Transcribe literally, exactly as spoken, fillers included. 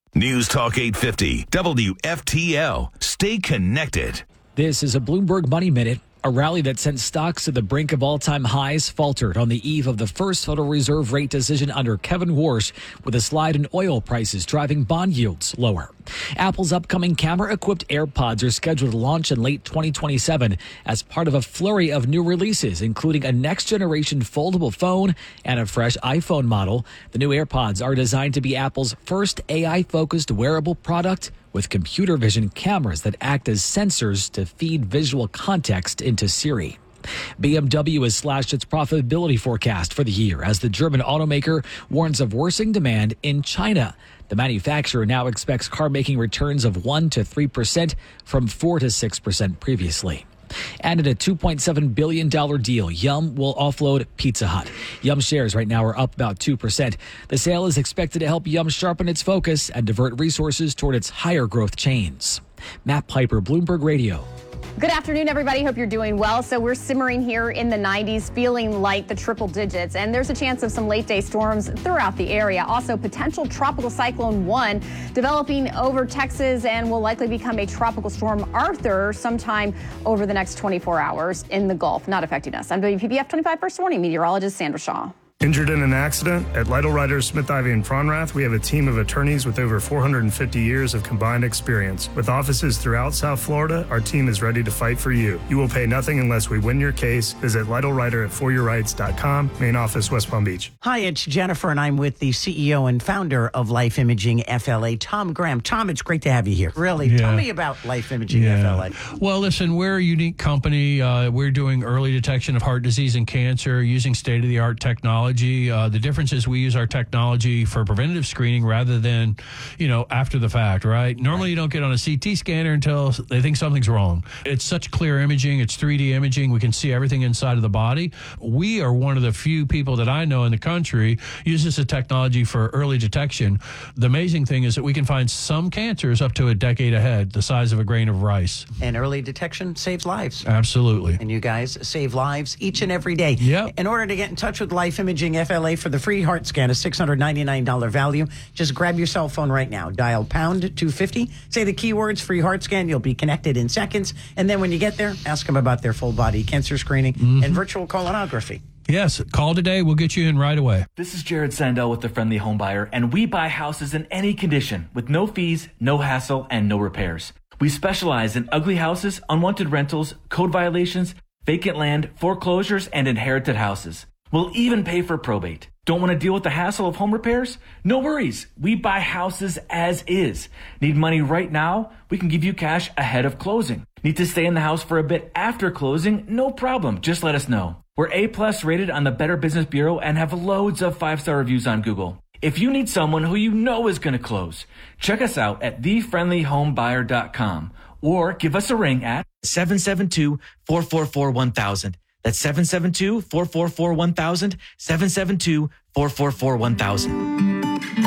News Talk eight fifty, W F T L. Stay connected. This is a Bloomberg Money Minute. A rally that sent stocks to the brink of all-time highs faltered on the eve of the first Federal Reserve rate decision under Kevin Warsh, with a slide in oil prices driving bond yields lower. Apple's upcoming camera-equipped AirPods are scheduled to launch in late twenty twenty-seven as part of a flurry of new releases, including a next-generation foldable phone and a fresh iPhone model. The new AirPods are designed to be Apple's first A I-focused wearable product, with computer vision cameras that act as sensors to feed visual context into Siri. B M W has slashed its profitability forecast for the year as the German automaker warns of worsening demand in China. The manufacturer now expects car-making returns of one to three percent from four to six percent previously. And in a two point seven billion dollars deal, Yum will offload Pizza Hut. Yum shares right now are up about two percent. The sale is expected to help Yum sharpen its focus and divert resources toward its higher growth chains. Matt Piper, Bloomberg Radio. Good afternoon, everybody. Hope you're doing well. So we're simmering here in the nineties, feeling like the triple digits, and there's a chance of some late day storms throughout the area. Also, potential tropical cyclone one developing over Texas and will likely become a tropical storm Arthur sometime over the next twenty-four hours in the Gulf, not affecting us. I'm W P B F twenty-five First Warning meteorologist Sandra Shaw. Injured in an accident? At Lytle Writers, Smith, Ivy, and Fronrath, we have a team of attorneys with over four hundred fifty years of combined experience. With offices throughout South Florida, our team is ready to fight for you. You will pay nothing unless we win your case. Visit Lytle Writer at for your rights dot com, main office, West Palm Beach. Hi, it's Jennifer, and I'm with the C E O and founder of Life Imaging F L A, Tom Graham. Tom, it's great to have you here. Really, yeah. Tell me about Life Imaging yeah. F L A. Well, listen, we're a unique company. Uh, we're doing early detection of heart disease and cancer using state-of-the-art technology. Uh, the difference is we use our technology for preventative screening rather than, you know, after the fact, right? Normally right. you don't get on a C T scanner until they think something's wrong. It's such clear imaging. It's three D imaging. We can see everything inside of the body. We are one of the few people that I know in the country uses the technology for early detection. The amazing thing is that we can find some cancers up to a decade ahead, the size of a grain of rice. And early detection saves lives. Absolutely. And you guys save lives each and every day. Yep. In order to get in touch with Life Imaging F L A for the free heart scan, a six hundred ninety-nine dollars value, just grab your cell phone right now. Dial pound two fifty. Say the keywords free heart scan. You'll be connected in seconds. And then when you get there, ask them about their full body cancer screening mm-hmm. and virtual colonography. Yes, call today. We'll get you in right away. This is Jared Sandell with The Friendly Home Buyer, and we buy houses in any condition with no fees, no hassle, and no repairs. We specialize in ugly houses, unwanted rentals, code violations, vacant land, foreclosures, and inherited houses. We'll even pay for probate. Don't want to deal with the hassle of home repairs? No worries. We buy houses as is. Need money right now? We can give you cash ahead of closing. Need to stay in the house for a bit after closing? No problem. Just let us know. We're A-plus rated on the Better Business Bureau and have loads of five-star reviews on Google. If you need someone who you know is going to close, check us out at the friendly home buyer dot com or give us a ring at seven seven two, four four four, one thousand. That's seven seven two, four four four, one thousand, seven seven two, four four four, one thousand.